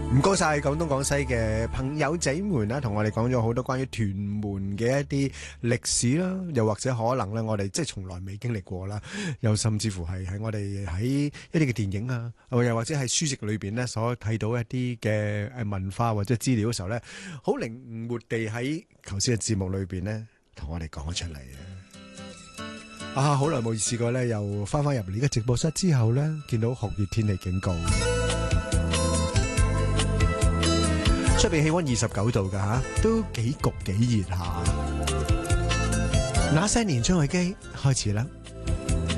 唔該晒廣東廣西嘅朋友仔們啦，同我哋講咗好多關於屯門嘅一啲歷史啦，又或者可能咧，我哋即係從來未經歷過啦，又甚至乎係喺我哋喺一啲嘅電影啊，又或者係書籍裏邊咧所睇到一啲嘅文化或者資料嘅時候咧，好靈活地喺頭先嘅節目裏邊咧，同我哋講咗出嚟啊！好耐冇試過咧，又翻入嚟呢個直播室之後咧，見到酷熱天氣警告。出邊氣溫29度噶吓，都幾焗幾熱下。那些年張偉基開始啦。